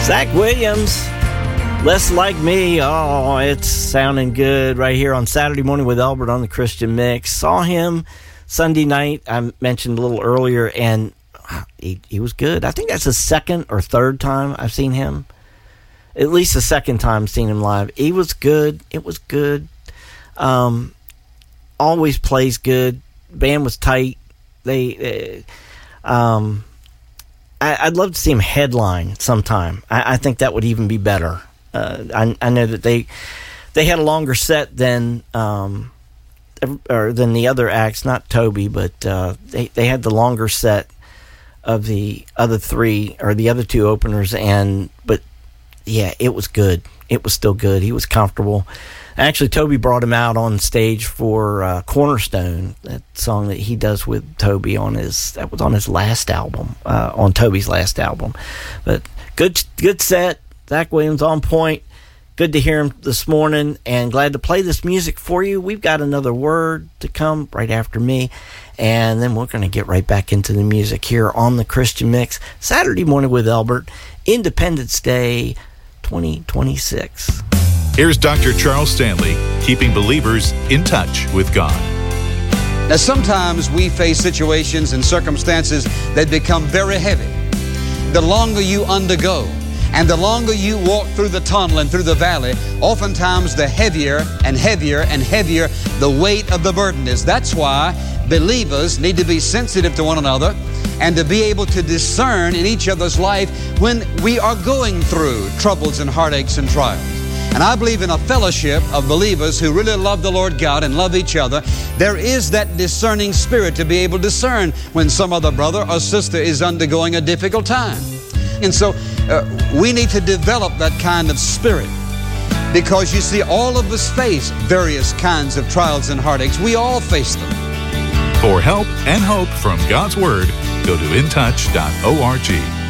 Zach Williams, Less Like Me. Oh, it's sounding good right here on Saturday Morning with Albert on the Christian Mix. Saw him Sunday night, I mentioned a little earlier, and he was good. I think that's the second or third time I've seen him. At least the second time seeing him live. He was good. It was good. Always plays good. Band was tight. I'd love to see him headline sometime. I think that would even be better. I know that they had a longer set than the other acts, not Toby, but they had the longer set of the other three or the other two openers. But yeah, it was good. It was still good. He was comfortable. Actually, Toby brought him out on stage for Cornerstone, that song that he does with Toby on his last album, on Toby's last album. But good set. Zach Williams on point. Good to hear him this morning, and glad to play this music for you. We've got another word to come right after me, and then we're going to get right back into the music here on the Christian Mix. Saturday Morning with Albert, Independence Day 2026. Here's Dr. Charles Stanley, keeping believers in touch with God. Now, sometimes we face situations and circumstances that become very heavy. The longer you undergo, and the longer you walk through the tunnel and through the valley, oftentimes the heavier and heavier and heavier the weight of the burden is. That's why believers need to be sensitive to one another and to be able to discern in each other's life when we are going through troubles and heartaches and trials. And I believe in a fellowship of believers who really love the Lord God and love each other. There is that discerning spirit to be able to discern when some other brother or sister is undergoing a difficult time. And so we need to develop that kind of spirit, because you see, all of us face various kinds of trials and heartaches. We all face them. For help and hope from God's Word, go to intouch.org.